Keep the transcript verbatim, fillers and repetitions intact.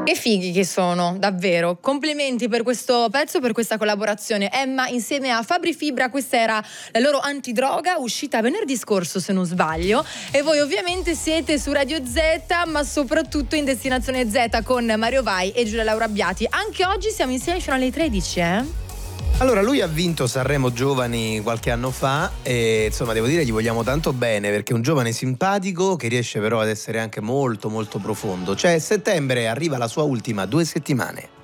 Che fighi che sono, davvero. Complimenti per questo pezzo, per questa collaborazione. Emma insieme a Fabri Fibra, questa era la loro antidroga, uscita venerdì scorso se non sbaglio. E voi ovviamente siete su Radio Z, ma soprattutto in Destinazione Z con Mario Vai e Giulia Laura Abbiati. Anche oggi siamo insieme fino alle tredici, eh? Allora, lui ha vinto Sanremo Giovani qualche anno fa e insomma devo dire gli vogliamo tanto bene, perché è un giovane simpatico che riesce però ad essere anche molto molto profondo. Cioè, a settembre arriva la sua ultima due settimane.